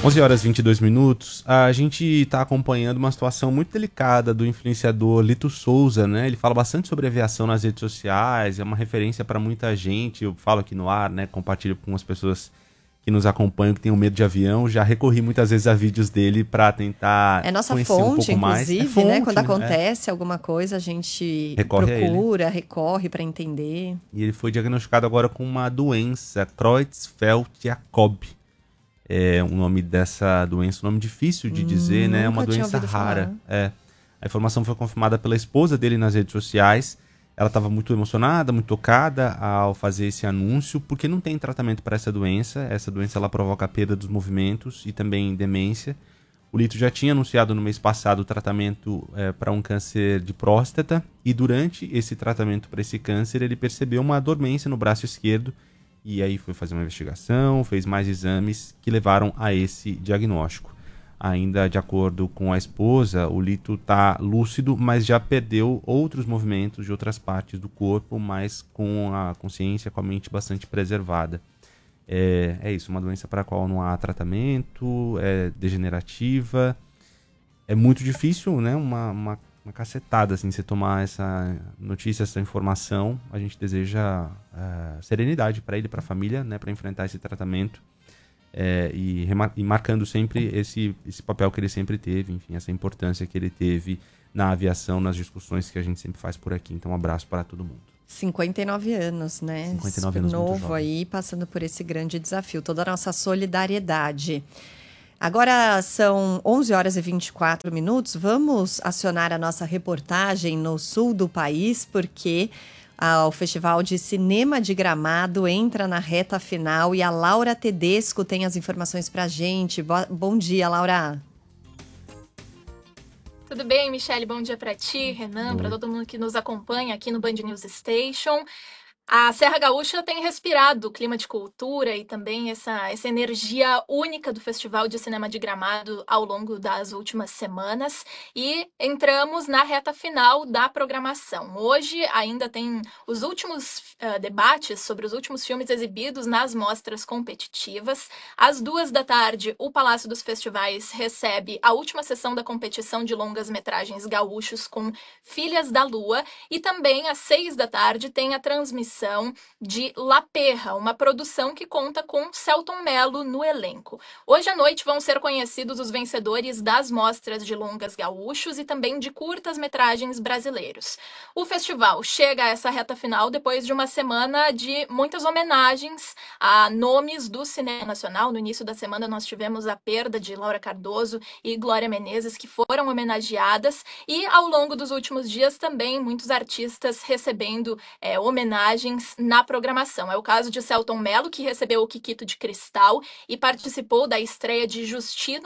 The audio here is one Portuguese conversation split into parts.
11 horas e 22 minutos, a gente está acompanhando uma situação muito delicada do influenciador Lito Souza, né? Ele fala bastante sobre aviação nas redes sociais, é uma referência para muita gente, eu falo aqui no ar, né? Compartilho com as pessoas que nos acompanham, que têm medo de avião, já recorri muitas vezes a vídeos dele para tentar nossa conhecer fonte, um pouco mais. inclusive, Fonte, né? Quando acontece alguma coisa, a gente recorre para entender. E ele foi diagnosticado agora com uma doença, Creutzfeldt-Jakob. É o nome dessa doença, um nome difícil de dizer, né? É uma doença rara. A informação foi confirmada pela esposa dele nas redes sociais. Ela estava muito emocionada, muito tocada ao fazer esse anúncio, porque não tem tratamento para essa doença. Essa doença ela provoca a perda dos movimentos e também demência. O Lito já tinha anunciado no mês passado o tratamento para um câncer de próstata. E durante esse tratamento para esse câncer, ele percebeu uma dormência no braço esquerdo. E aí foi fazer uma investigação, fez mais exames que levaram a esse diagnóstico. Ainda de acordo com a esposa, o Lito está lúcido, mas já perdeu outros movimentos de outras partes do corpo, mas com a consciência, com a mente bastante preservada. É isso, uma doença para a qual não há tratamento, é degenerativa. É muito difícil, né? Uma cacetada, assim, você tomar essa notícia, essa informação. A gente deseja serenidade para ele, para a família, né, para enfrentar esse tratamento e marcando sempre esse papel que ele sempre teve, enfim, essa importância que ele teve na aviação, nas discussões que a gente sempre faz por aqui. Então, um abraço para todo mundo. 59 anos, né? 59 anos, novo aí, passando por esse grande desafio. Toda a nossa solidariedade. Agora são 11 horas e 24 minutos. Vamos acionar a nossa reportagem no sul do país, porque o Festival de Cinema de Gramado entra na reta final e a Laura Tedesco tem as informações pra gente. Bom dia, Laura. Tudo bem, Michele? Bom dia para ti, Renan, para todo mundo que nos acompanha aqui no Band News Station. A Serra Gaúcha tem respirado o clima de cultura e também essa energia única do Festival de Cinema de Gramado ao longo das últimas semanas e entramos na reta final da programação. Hoje ainda tem os últimos debates sobre os últimos filmes exibidos nas mostras competitivas. Às 14h, o Palácio dos Festivais recebe a última sessão da competição de longas-metragens gaúchos com Filhas da Lua e também às 18h tem a transmissão de La Perra, uma produção que conta com Selton Mello no elenco. Hoje à noite vão ser conhecidos os vencedores das mostras de longas gaúchos e também de curtas-metragens brasileiros. O festival chega a essa reta final depois de uma semana de muitas homenagens a nomes do cinema nacional. No início da semana nós tivemos a perda de Laura Cardoso e Glória Menezes, que foram homenageadas, e ao longo dos últimos dias também muitos artistas recebendo homenagens na programação. É o caso de Selton Mello, que recebeu o Kikito de Cristal e participou da estreia de Justino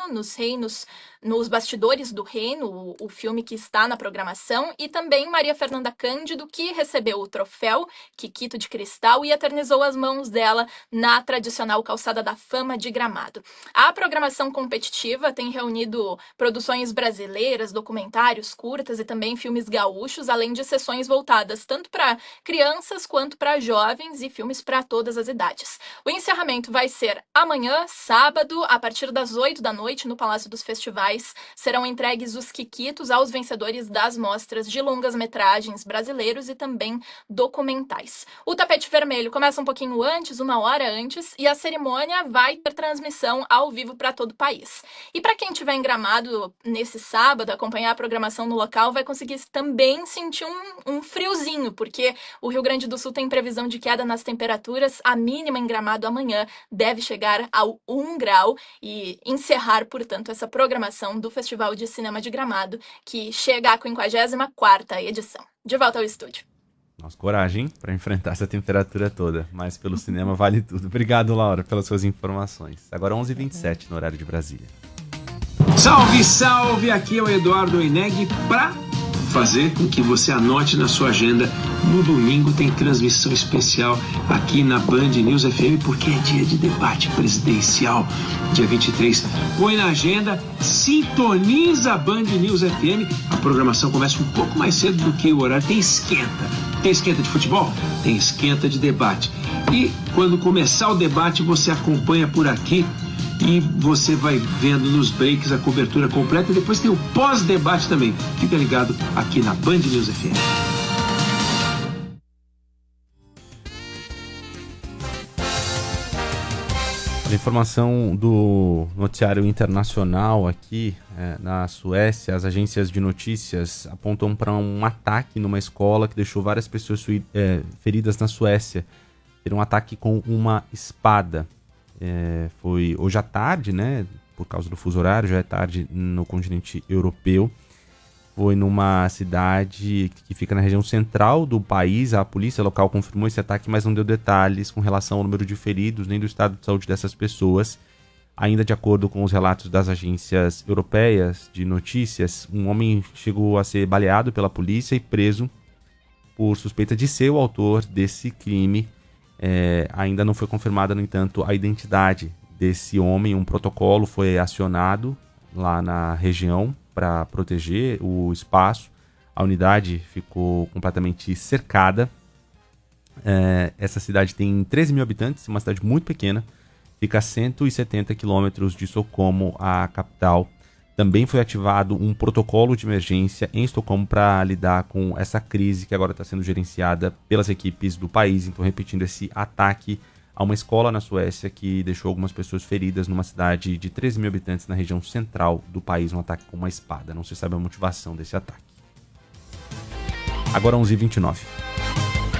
nos Bastidores do Reino, o filme que está na programação, e também Maria Fernanda Cândido, que recebeu o troféu Kikito de Cristal e eternizou as mãos dela na tradicional Calçada da Fama de Gramado. A programação competitiva tem reunido produções brasileiras, documentários, curtas e também filmes gaúchos, além de sessões voltadas tanto para crianças quanto para jovens e filmes para todas as idades. O encerramento vai ser amanhã, sábado, a partir das 20h, no Palácio dos Festivais. Serão entregues os Kikitos aos vencedores das mostras de longas-metragens brasileiros e também documentais. O tapete vermelho começa um pouquinho antes, 1 hora antes, e a cerimônia vai ter transmissão ao vivo para todo o país. E para quem estiver em Gramado nesse sábado, acompanhar a programação no local, vai conseguir também sentir um friozinho, porque o Rio Grande do Sul tem previsão de queda nas temperaturas. A mínima em Gramado amanhã deve chegar ao 1 grau e encerrar, portanto, essa programação do Festival de Cinema de Gramado, que chega à 54ª edição. De volta ao estúdio. Nossa, coragem para enfrentar essa temperatura toda, mas pelo cinema vale tudo. Obrigado, Laura, pelas suas informações. Agora 11h27 no horário de Brasília. Salve, salve! Aqui é o Eduardo Oineg para fazer com que você anote na sua agenda. No domingo tem transmissão especial aqui na Band News FM, porque é dia de debate presidencial, dia 23. Põe na agenda, sintoniza a Band News FM. A programação começa um pouco mais cedo do que o horário. Tem esquenta. Tem esquenta de futebol? Tem esquenta de debate. E quando começar o debate, você acompanha por aqui e você vai vendo nos breaks a cobertura completa e depois tem o pós-debate também. Fica ligado aqui na Band News FM. A informação do noticiário internacional aqui na Suécia, as agências de notícias apontam para um ataque numa escola que deixou várias pessoas feridas na Suécia. Era um ataque com uma espada. Foi hoje à tarde, né? Por causa do fuso horário, já é tarde no continente europeu. Foi numa cidade que fica na região central do país. A polícia local confirmou esse ataque, mas não deu detalhes com relação ao número de feridos, nem do estado de saúde dessas pessoas. Ainda de acordo com os relatos das agências europeias de notícias, um homem chegou a ser baleado pela polícia e preso por suspeita de ser o autor desse crime. Ainda não foi confirmada, no entanto, a identidade desse homem. Um protocolo foi acionado lá na região para proteger o espaço. A unidade ficou completamente cercada. Essa cidade tem 13 mil habitantes, uma cidade muito pequena. Fica a 170 quilômetros de Estocolmo, a capital. Também foi ativado um protocolo de emergência em Estocolmo para lidar com essa crise que agora está sendo gerenciada pelas equipes do país. Então, repetindo, esse ataque a uma escola na Suécia que deixou algumas pessoas feridas numa cidade de 13 mil habitantes na região central do país, um ataque com uma espada. Não se sabe a motivação desse ataque. Agora 11h29.